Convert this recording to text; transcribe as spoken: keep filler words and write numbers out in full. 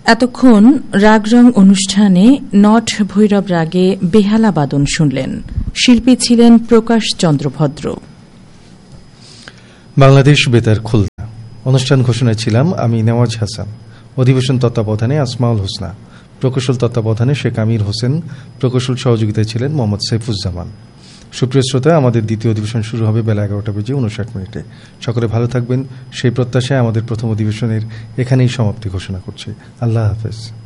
এতক্ষণ রাগরং অনুষ্ঠানে নট ভৈরব রাগে বেহালা বাদন শুনলেন। শিল্পী ছিলেন প্রকাশ চন্দ্র ভদ্র। বাংলাদেশ বেতার খুলনা অনুষ্ঠান ঘোষণায় ছিলাম আমি নেওয়াজ হাসান। অধিবেশন তত্ত্বাবধানে আসমাউল হোসনা, প্রকৌশল তত্ত্বাবধানে শেখ আমির হোসেন, প্রকৌশল সহযোগিতায় ছিলেন মোহাম্মদ সৈফুজ্জামান। সুপ্রিয় শ্রোতা, আমাদের দ্বিতীয় অধিবেশন শুরু হবে বেলা এগারোটা বেজে উনষাট মিনিটে। সকলে ভালো থাকবেন সেই প্রত্যাশায় আমাদের প্রথম অধিবেশনের এখানেই সমাপ্তি ঘোষণা করছি। আল্লাহ হাফেজ।